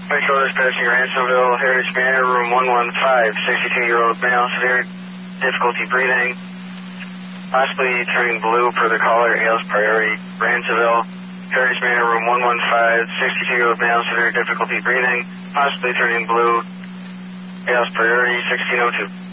Control dispatching Ransomville, Heritage Manor, room 115, 62-year-old male, severe difficulty breathing, possibly turning blue per the caller, Hales Priority, Ransomville, Heritage Manor, room 115, 62-year-old male, severe difficulty breathing, possibly turning blue, Hales Priority, 1602.